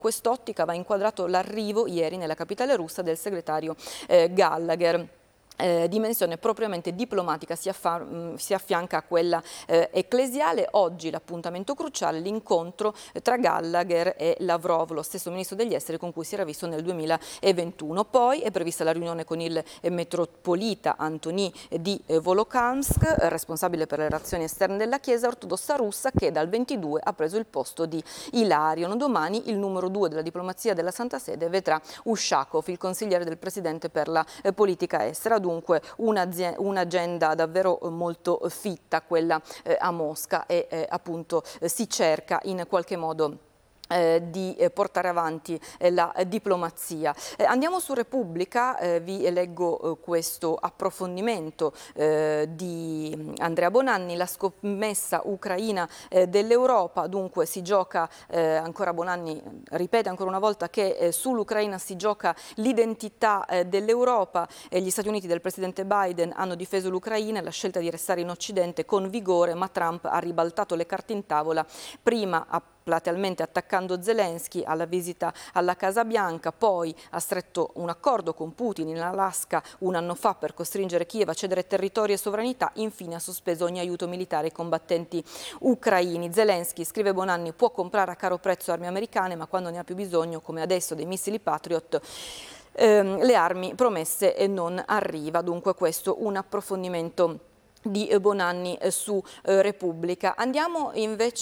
quest'ottica va inquadrato l'arrivo ieri nella capitale russa del segretario Gallagher. Dimensione propriamente diplomatica si affianca a quella ecclesiale. Oggi l'appuntamento cruciale, l'incontro tra Gallagher e Lavrov, lo stesso ministro degli esteri con cui si era visto nel 2021. Poi è prevista la riunione con il metropolita Antoni di Volokhansk, responsabile per le relazioni esterne della Chiesa ortodossa russa, che dal 22 ha preso il posto di Ilarion. Domani il numero 2 della diplomazia della Santa Sede vedrà Ushakov, il consigliere del presidente per la politica estera. Dunque un'agenda davvero molto fitta quella a Mosca e appunto si cerca in qualche modo di portare avanti la diplomazia. Andiamo su Repubblica, vi leggo questo approfondimento di Andrea Bonanni, la scommessa ucraina dell'Europa. Dunque si gioca, ancora Bonanni ripete ancora una volta che sull'Ucraina si gioca l'identità dell'Europa. Gli Stati Uniti del presidente Biden hanno difeso l'Ucraina e la scelta di restare in Occidente con vigore, ma Trump ha ribaltato le carte in tavola, prima platealmente attaccando Zelensky alla visita alla Casa Bianca, poi ha stretto un accordo con Putin in Alaska un anno fa per costringere Kiev a cedere territori e sovranità, infine ha sospeso ogni aiuto militare ai combattenti ucraini. Zelensky, scrive Bonanni, può comprare a caro prezzo armi americane, ma quando ne ha più bisogno, come adesso dei missili Patriot, le armi promesse non arriva. Dunque questo un approfondimento di Bonanni su Repubblica. Andiamo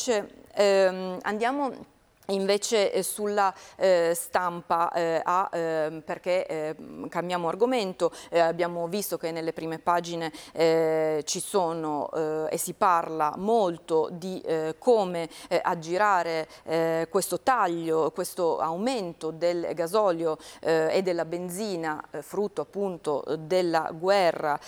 invece sulla stampa, perché cambiamo argomento. Abbiamo visto che nelle prime pagine ci sono e si parla molto di come aggirare questo taglio, questo aumento del gasolio e della benzina, frutto appunto della guerra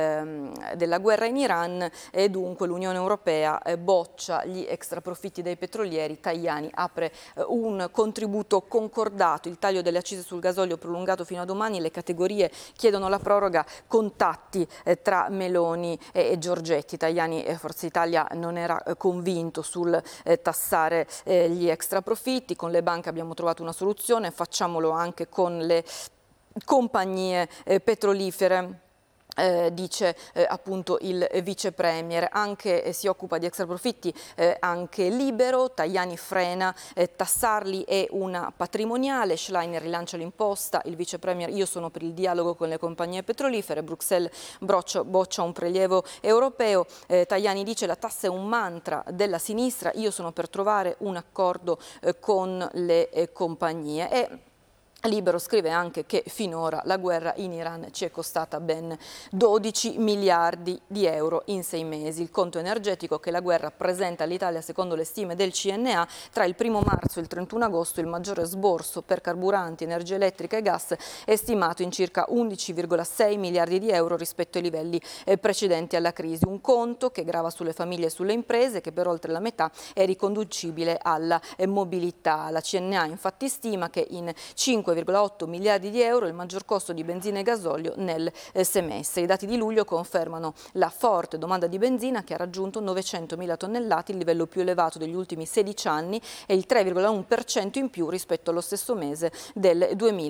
in Iran, e dunque l'Unione Europea boccia gli extraprofitti dei petrolieri. Tajani apre un contributo concordato, il taglio delle accise sul gasolio prolungato fino a domani, le categorie chiedono la proroga, contatti tra Meloni e Giorgetti. Tajani, Forza Italia, non era convinto sul tassare gli extraprofitti. Con le banche abbiamo trovato una soluzione, facciamolo anche con le compagnie petrolifere. Dice appunto il vice premier. Anche si occupa di extraprofitti anche Libero. Tajani frena, tassarli è una patrimoniale. Schlein rilancia l'imposta, il vice premier: io sono per il dialogo con le compagnie petrolifere. Bruxelles boccia un prelievo europeo. Tajani dice: la tassa è un mantra della sinistra, io sono per trovare un accordo con le compagnie. E Libero scrive anche che finora la guerra in Iran ci è costata ben 12 miliardi di euro in 6 mesi. Il conto energetico che la guerra presenta all'Italia, secondo le stime del CNA, tra il 1 marzo e il 31 agosto il maggiore sborso per carburanti, energia elettrica e gas è stimato in circa 11,6 miliardi di euro rispetto ai livelli precedenti alla crisi. Un conto che grava sulle famiglie e sulle imprese, che per oltre la metà è riconducibile alla mobilità. La CNA infatti stima che in 5,8 miliardi di euro il maggior costo di benzina e gasolio nel semestre. I dati di luglio confermano la forte domanda di benzina, che ha raggiunto 900.000 tonnellate, il livello più elevato degli ultimi 16 anni e il 3,1% in più rispetto allo stesso mese del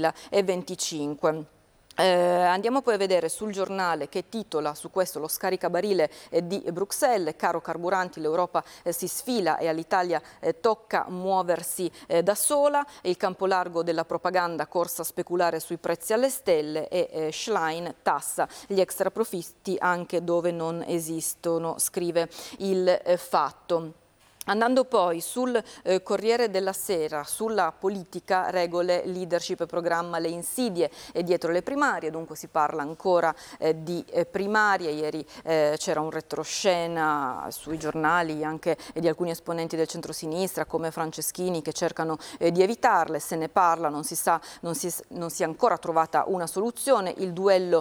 2025. Andiamo poi a vedere sul Giornale, che titola su questo lo scaricabarile di Bruxelles: caro carburanti, l'Europa si sfila e all'Italia tocca muoversi da sola. Il campo largo della propaganda, corsa a speculare sui prezzi alle stelle, e Schlein tassa gli extraprofitti anche dove non esistono, scrive il Fatto. Andando poi sul Corriere della Sera, sulla politica, regole, leadership e programma, le insidie dietro le primarie. Dunque si parla ancora di primarie. Ieri c'era un retroscena sui giornali anche di alcuni esponenti del centrosinistra come Franceschini, che cercano di evitarle. Se ne parla, non si sa, non si è ancora trovata una soluzione. Il duello,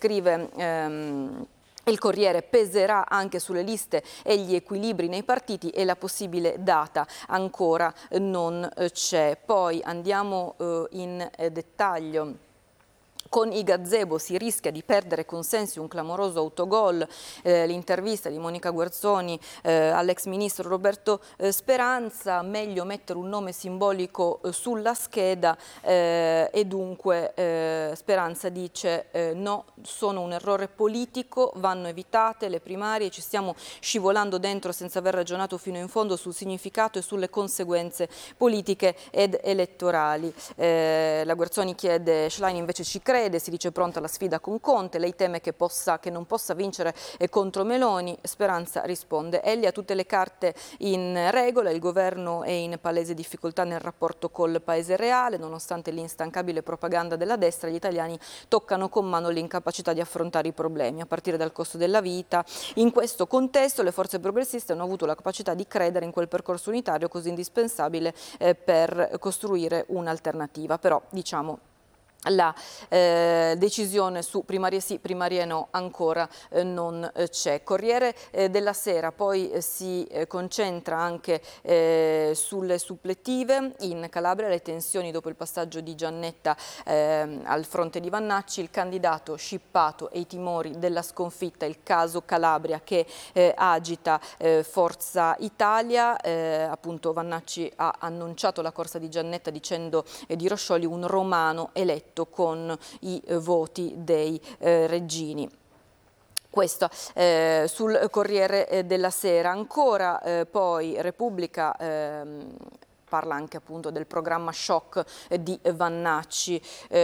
scrive il Corriere, peserà anche sulle liste e gli equilibri nei partiti, e la possibile data ancora non c'è. Poi andiamo in dettaglio Con i gazebo si rischia di perdere consensi, un clamoroso autogol, l'intervista di Monica Guerzoni all'ex ministro Roberto Speranza, meglio mettere un nome simbolico sulla scheda e dunque Speranza dice no, sono un errore politico, vanno evitate le primarie, ci stiamo scivolando dentro senza aver ragionato fino in fondo sul significato e sulle conseguenze politiche ed elettorali. La Guerzoni chiede, Schlein invece ci crede, si dice pronta alla sfida con Conte, lei teme che non possa vincere contro Meloni, Speranza risponde, egli ha tutte le carte in regola, il governo è in palese difficoltà nel rapporto col paese reale, nonostante l'instancabile propaganda della destra, gli italiani toccano con mano l'incapacità di affrontare i problemi, a partire dal costo della vita. In questo contesto le forze progressiste hanno avuto la capacità di credere in quel percorso unitario così indispensabile per costruire un'alternativa, però diciamo la decisione su primarie sì, primarie no ancora non c'è. Corriere della Sera poi si concentra anche sulle suppletive. In Calabria le tensioni dopo il passaggio di Giannetta al fronte di Vannacci, il candidato scippato e i timori della sconfitta, il caso Calabria che agita Forza Italia. Appunto Vannacci ha annunciato la corsa di Giannetta dicendo di Roscioli un romano eletto con i voti dei reggini. Questo sul Corriere della Sera. Ancora poi Repubblica parla anche appunto del programma shock di Vannacci,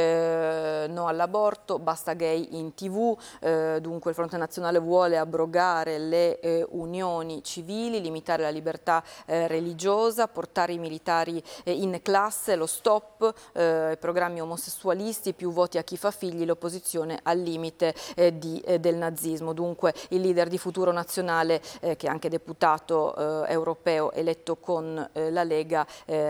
no all'aborto, basta gay in TV, dunque il Fronte Nazionale vuole abrogare le unioni civili, limitare la libertà religiosa, portare i militari in classe, lo stop, programmi omosessualisti, più voti a chi fa figli, l'opposizione al limite del nazismo. Dunque il leader di Futuro Nazionale, che è anche deputato europeo eletto con la Lega,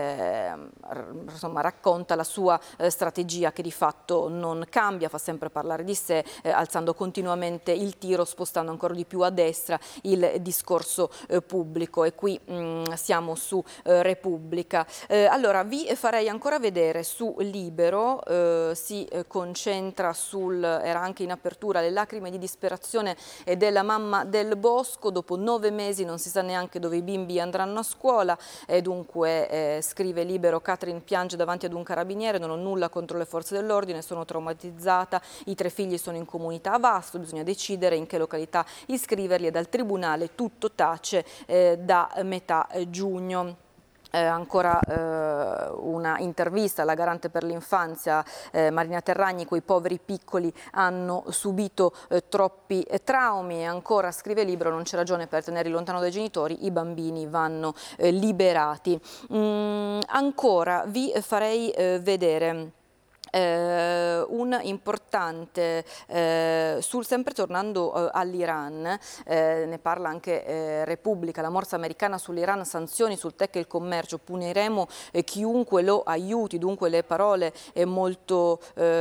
insomma, racconta la sua strategia che di fatto non cambia, fa sempre parlare di sé, alzando continuamente il tiro, spostando ancora di più a destra il discorso pubblico, e qui siamo su Repubblica. Allora vi farei ancora vedere su Libero, si concentra era anche in apertura, le lacrime di disperazione della mamma del Bosco, dopo 9 mesi non si sa neanche dove i bimbi andranno a scuola, e dunque scrive Libero, Katrin piange davanti ad un carabiniere, non ho nulla contro le forze dell'ordine, sono traumatizzata, i 3 figli sono in comunità a Vasto, bisogna decidere in che località iscriverli e dal tribunale tutto tace da metà giugno. Ancora una intervista alla garante per l'infanzia Marina Terragni, quei poveri piccoli hanno subito troppi traumi, e ancora scrive Libero, non c'è ragione per tenerli lontano dai genitori, i bambini vanno liberati. Ancora vi farei vedere un importante, sempre tornando all'Iran, ne parla anche Repubblica, la morsa americana sull'Iran, sanzioni sul tech e il commercio, puniremo chiunque lo aiuti, dunque le parole molto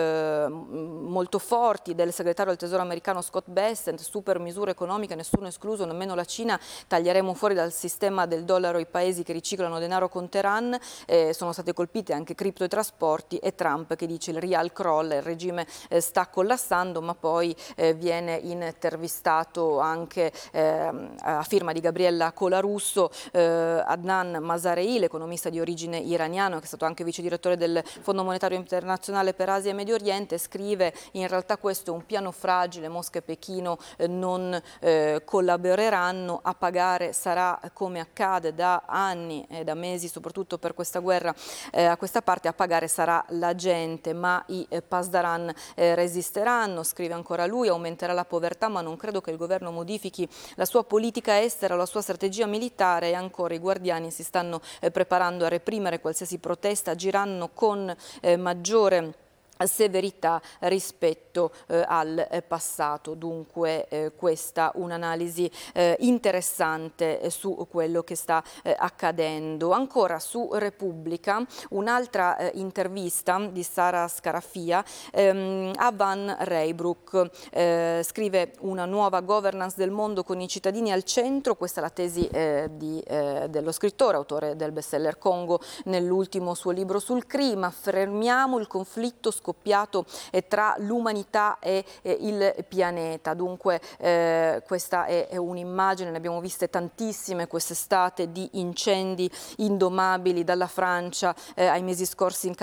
forti del segretario del tesoro americano Scott Bessent, super misure economiche, nessuno escluso, nemmeno la Cina, taglieremo fuori dal sistema del dollaro i paesi che riciclano denaro con Teheran, sono state colpite anche cripto e trasporti, e Trump che dice il real crolla, il regime sta collassando, ma poi viene intervistato anche a firma di Gabriella Colarusso Adnan Masarei, l'economista di origine iraniano che è stato anche vice direttore del Fondo Monetario Internazionale per Asia e Medio Oriente, scrive in realtà questo è un piano fragile, Mosca e Pechino non collaboreranno, a pagare sarà, come accade da anni e da mesi soprattutto per questa guerra a questa parte, a pagare sarà la gente, ma i Pasdaran resisteranno, scrive ancora lui, aumenterà la povertà, ma non credo che il governo modifichi la sua politica estera, la sua strategia militare, e ancora i guardiani si stanno preparando a reprimere qualsiasi protesta, agiranno con maggiore severità rispetto al passato. Dunque questa un'analisi interessante su quello che sta accadendo. Ancora su Repubblica un'altra intervista di Sara Scarafia a Van Reybrouck, scrive una nuova governance del mondo con i cittadini al centro, questa è la tesi dello scrittore, autore del bestseller Congo, nell'ultimo suo libro sul clima, fermiamo il conflitto scoppiato tra l'umanità e il pianeta. Dunque questa è un'immagine, ne abbiamo viste tantissime quest'estate, di incendi indomabili dalla Francia ai mesi scorsi in